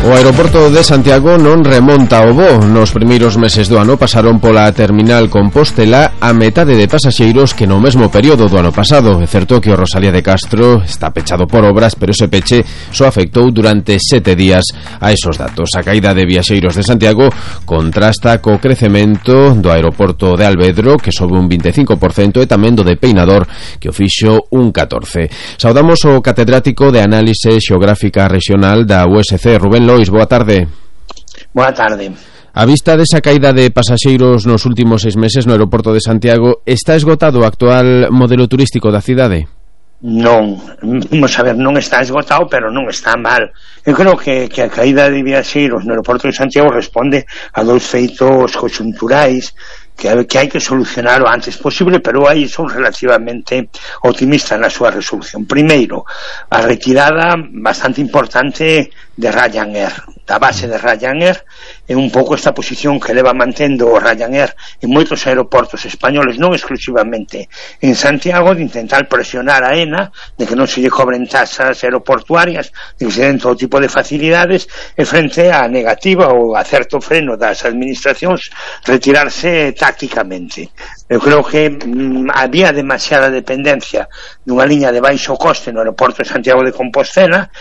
O aeroporto de Santiago non remonta o voo. Nos primeiros meses do ano pasaron pola terminal Compostela a metade de pasaxeiros que no mesmo período do ano pasado. É certo que o Rosalía de Castro está pechado por obras, pero ese peche só afectou durante 7 días a esos datos. A caída de viaxeiros de Santiago contrasta co crecemento do aeroporto de Alvedro, que sobe un 25%, e tamén do de Peinador, que o fixo un 14%. Saudamos o catedrático de Análise Xeográfica Regional da USC, Rubén Lois. Boa tarde. Boa tarde. A vista desa caída de pasaxeiros nos últimos 6 meses no aeroporto de Santiago, está esgotado o actual modelo turístico da cidade? Non, vamos a ver, non está esgotado, pero non está mal. Eu creo que a caída de viaxeiros no aeroporto de Santiago responde a dous feitos conxunturais que hai que solucionar o antes posible, pero aí son relativamente optimistas na súa resolución. Primeiro, a retirada bastante importante de Ryanair, da base de Ryanair, é un pouco esta posición que leva mantendo o Ryanair en moitos aeroportos españoles, non exclusivamente en Santiago, de intentar presionar a ENA de que non se lle cobren tasas aeroportuarias, de que se den todo tipo de facilidades, e frente á negativa ou a certo freno das administracións retirarse tácticamente. Eu creo que había demasiada dependencia dunha liña de baixo coste no aeroporto de Santiago de Compostela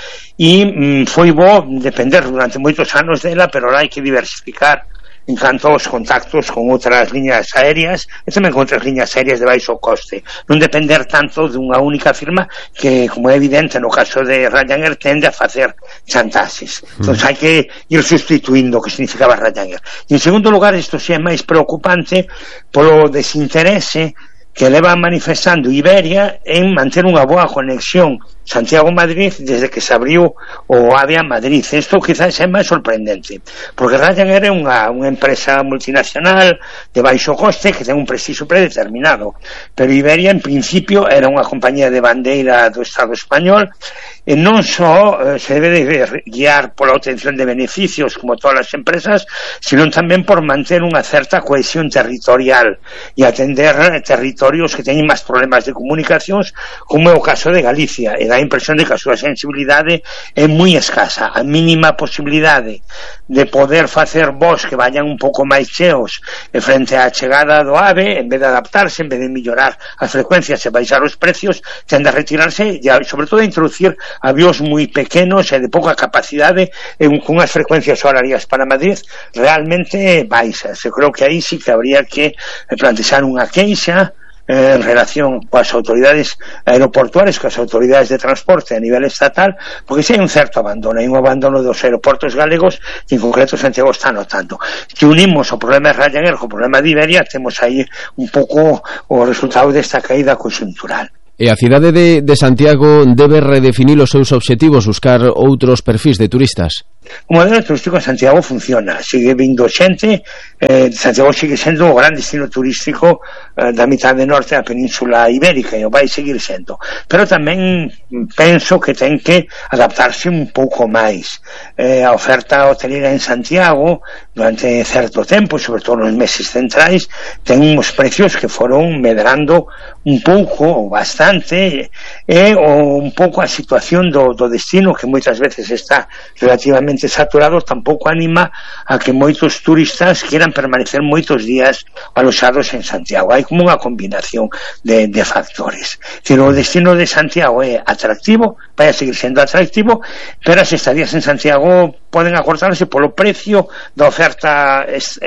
e foi bo depender durante moitos anos dela, pero ahora hai que diversificar en canto aos contactos con outras liñas aéreas e tamén con outras liñas aéreas de baixo coste, non depender tanto dunha única firma que, como é evidente no caso de Ryanair, tende a facer chantaxes. Entón hai que ir sustituindo o que significaba Ryanair. E en segundo lugar, isto sí é máis preocupante polo desinterese que leva manifestando Iberia en manter unha boa conexión Santiago-Madrid desde que se abriu o AVE a Madrid. Isto quizás é máis sorprendente, porque Ryanair é unha empresa multinacional de baixo coste que ten un prestixio predeterminado, pero Iberia en principio era unha compañía de bandeira do Estado español e non só se debe de guiar pola obtención de beneficios como todas as empresas, sino tamén por manter unha certa cohesión territorial e atender territorios que teñen máis problemas de comunicacións, como é o caso de Galicia, e dá a impresión de que a súa sensibilidade é moi escasa. A mínima posibilidade de poder facer voos que vayan un pouco máis cheos e frente á chegada do AVE, en vez de adaptarse, en vez de mellorar as frecuencias e baixar os precios, tende a retirarse e sobre todo a introducir avións moi pequenos e de pouca capacidade e con unhas frecuencias horarias para Madrid realmente baixas. Eu creo que aí sí que habría que plantexar unha queixa en relación coas autoridades aeroportuarias, coas autoridades de transporte a nivel estatal, porque se hai un certo abandono, hai un abandono dos aeroportos galegos que en concreto Santiago está notando. Se unimos o problema de Ryanair co problema de Iberia, temos aí un pouco o resultado desta caída conxuntural. E a cidade de Santiago debe redefinir os seus obxectivos, buscar outros perfis de turistas? O modelo turístico en Santiago funciona, sigue vindo xente, Santiago sigue sendo o gran destino turístico da mitade norte da península ibérica e o vai seguir sendo, pero tamén penso que ten que adaptarse un pouco máis. A oferta hotelera en Santiago durante certo tempo, sobre todo nos meses centrais, ten uns precios que foron medrando un pouco ou bastante, e un pouco a situación do destino, que moitas veces está relativamente saturados, tampouco anima a que moitos turistas quieran permanecer moitos días aloxados en Santiago. Hai como unha combinación de factores. O destino de Santiago é atractivo, vai a seguir sendo atractivo, pero as estadías en Santiago poden acortarse polo precio da oferta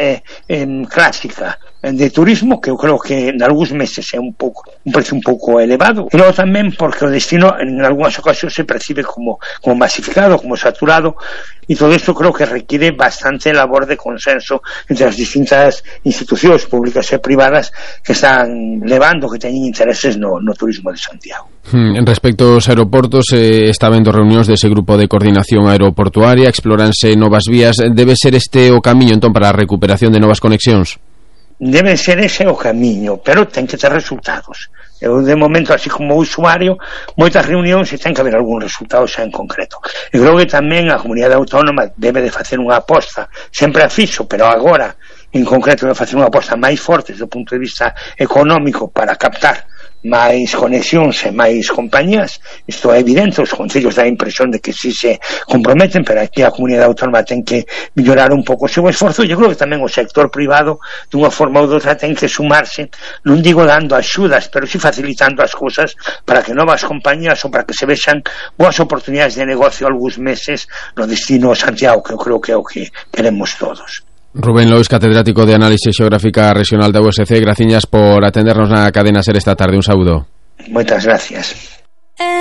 clásica de turismo, que eu creo que en algúns meses é un precio un pouco elevado, e logo tamén porque o destino en algúnas ocasións se percibe como masificado, como saturado, e todo isto creo que requiere bastante labor de consenso entre as distintas institucións públicas e privadas que están levando, que teñen intereses no turismo de Santiago. En respecto aos aeroportos, está habendo reunións dese grupo de coordinación aeroportuaria, exploranse novas vías. Debe ser este o camiño entón para a recuperación de novas conexións? Debe ser ese o camiño, pero ten que ter resultados. Eu, de momento, así como usuario, moitas reunións e ten que haber algún resultado xa en concreto. Eu creo que tamén a comunidade autónoma debe de facer unha aposta, sempre a fixo, pero agora, en concreto, debe facer unha aposta máis forte do punto de vista económico para captar máis conexións e máis compañías. Isto é evidente, os concellos dá a impresión de que si se comprometen, pero aquí a comunidade autónoma ten que mellorar un pouco o seu esforzo. Eu creo que tamén o sector privado, dunha forma ou doutra, ten que sumarse, non digo dando axudas, pero si facilitando as cousas para que novas compañías ou para que se vexan boas oportunidades de negocio algúns meses no destino Santiago, que eu creo que é o que queremos todos. Rubén Lois, catedrático de Análisis Xeográfica Regional da USC, graciñas por atendernos na cadena SER esta tarde. Un saúdo. Moitas gracias.